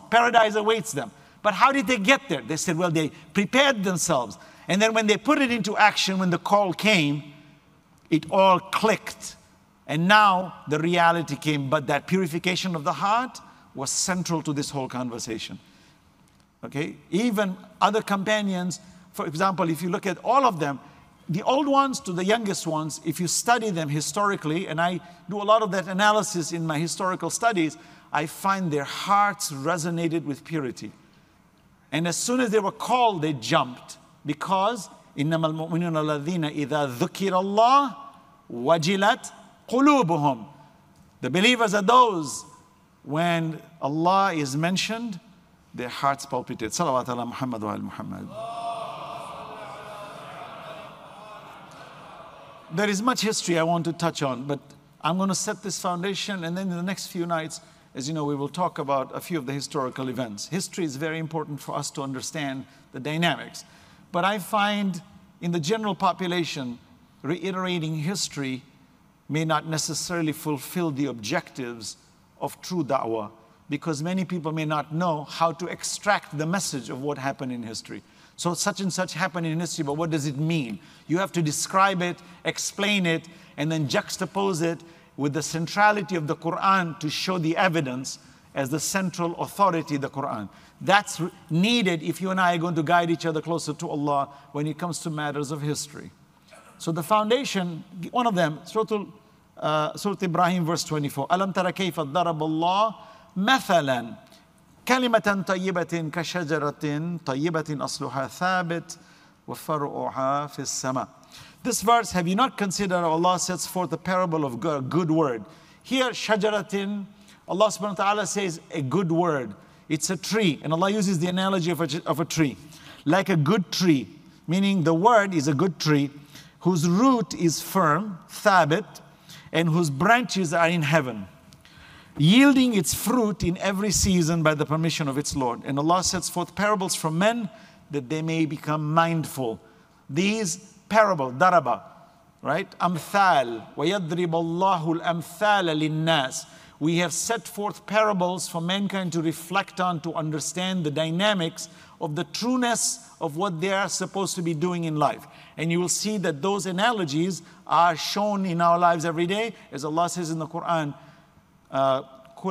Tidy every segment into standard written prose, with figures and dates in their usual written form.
Paradise awaits them. But how did they get there? They said, well, they prepared themselves. And then when they put it into action, when the call came, it all clicked. And now the reality came. But that purification of the heart was central to this whole conversation. Okay? Even other companions, for example, if you look at all of them, the old ones to the youngest ones, if you study them historically, and I do a lot of that analysis in my historical studies, I find their hearts resonated with purity. And as soon as they were called, they jumped. Because إِنَّمَا الْمُؤْمِنُونَ الَّذِينَ إِذَا ذُكِرَ اللَّهُ وَجِلَتْ قُلُوبُهُم. The believers are those, when Allah is mentioned, their hearts palpitate. Salawat ala Muhammad wa ala Muhammad. There is much history I want to touch on, but I'm going to set this foundation, and then in the next few nights, as you know, we will talk about a few of the historical events. History is very important for us to understand the dynamics. But I find in the general population, reiterating history may not necessarily fulfill the objectives of true da'wah, because many people may not know how to extract the message of what happened in history. So such and such happened in history, but what does it mean? You have to describe it, explain it, and then juxtapose it with the centrality of the Quran to show the evidence as the central authority, the Quran. That's needed if you and I are going to guide each other closer to Allah when it comes to matters of history. So the foundation, one of them, Surah Ibrahim, verse 24. Alam tara kayfa daraba Allah mathalan kalimatan tayyibatin ka shajaratin tayyibatin asluha thabit wa far'uha fis sama. This verse, have you not considered Allah sets forth the parable of a good word? Here, shajaratin, Allah subhanahu wa ta'ala says a good word. It's a tree, and Allah uses the analogy of a tree. Like a good tree, meaning the word is a good tree, whose root is firm, thabit, and whose branches are in heaven, yielding its fruit in every season by the permission of its Lord. And Allah sets forth parables for men that they may become mindful. These parable, daraba, right? Amthal, وَيَضْرِبَ اللَّهُ الْأَمْثَالَ لِلنَّاسِ. We have set forth parables for mankind to reflect on, to understand the dynamics of the trueness of what they are supposed to be doing in life. And you will see that those analogies are shown in our lives every day. As Allah says in the Quran, كُلَّ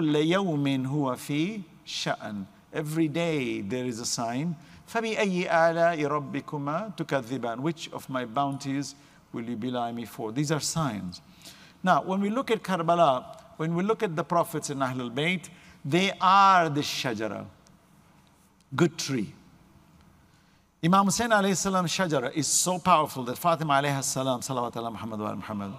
يَوْمٍ هُوَ فِي شَأْنٍ. Every day there is a sign. فَبِأَيِّ آلَاءِ رَبِّكُمَا تُكَذِّبَانِ. Which of my bounties will you belie me for? These are signs. Now, when we look at Karbala, when we look at the prophets in Ahlul Bayt, they are the shajara, good tree. Imam Hussain alayhi salam shajara is so powerful that Fatima alayhi salam, salawat ala Muhammad wa ala Muhammad,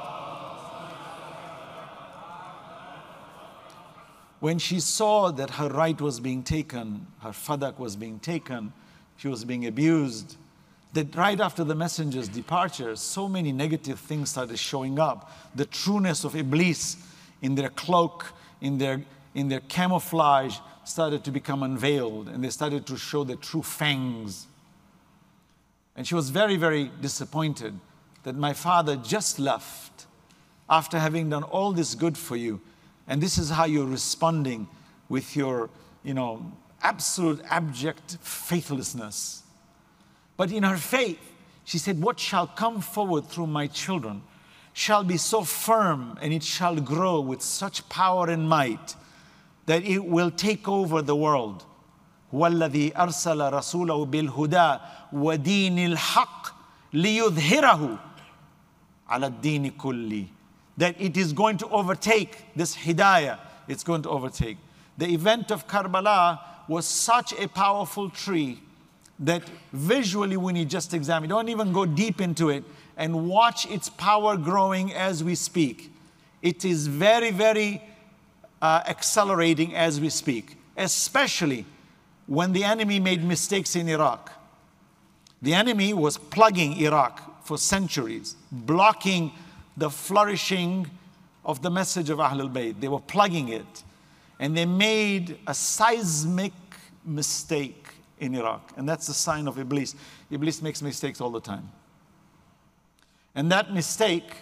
when she saw that her right was being taken, her fadak was being taken, she was being abused, that right after the messenger's departure, so many negative things started showing up. The trueness of Iblis in their cloak, in their camouflage, started to become unveiled, and they started to show their true fangs. And she was very, very disappointed that my father just left after having done all this good for you. And this is how you're responding with your, absolute abject faithlessness. But in her faith, she said, what shall come forward through my children shall be so firm, and it shall grow with such power and might that it will take over the world. وَالَّذِي أَرْسَلَ رَسُولَهُ بِالْهُدَى وَدِينِ الْحَقِّ لِيُظْهِرَهُ عَلَى الدِّينِ كُلِّهِ. That it is going to overtake this hidayah. It's going to overtake. The event of Karbala was such a powerful tree that visually when you just examine, don't even go deep into it, and watch its power growing as we speak. It is very, very accelerating as we speak, especially when the enemy made mistakes in Iraq. The enemy was plugging Iraq for centuries, blocking the flourishing of the message of Ahlul Bayt. They were plugging it. And they made a seismic mistake in Iraq. And that's the sign of Iblis. Iblis makes mistakes all the time. And that mistake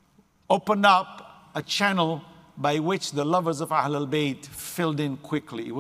opened up a channel by which the lovers of Ahlul Bayt filled in quickly.